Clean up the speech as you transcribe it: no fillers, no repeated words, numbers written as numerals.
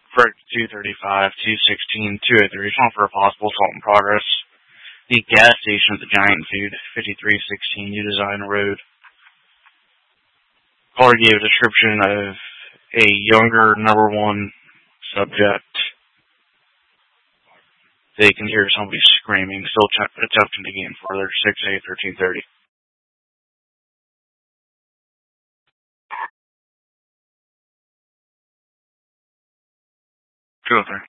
Brick 235, 216, 203. Calling for a possible assault in progress. The gas station at the Giant Food, 5316 New Design Road. Caller gave a description of a younger number one subject. They can hear somebody screaming, still attempting to gain further, 6A1330. Go there.